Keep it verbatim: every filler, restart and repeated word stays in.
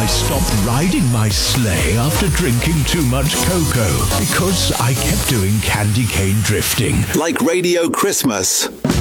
stopped riding my sleigh after drinking too much cocoa because I kept doing candy cane drifting. Like Radio Christmas.